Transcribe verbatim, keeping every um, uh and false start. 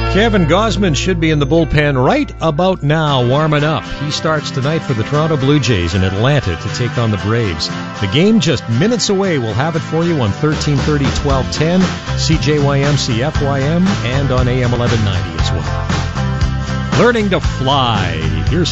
Kevin Gausman should be in the bullpen right about now, warming up. He starts tonight for the Toronto Blue Jays in Atlanta to take on the Braves. The game just minutes away. We'll have it for you on thirteen thirty, twelve ten, C J Y M, C F Y M, and on A M eleven ninety as well. Learning to fly. Here's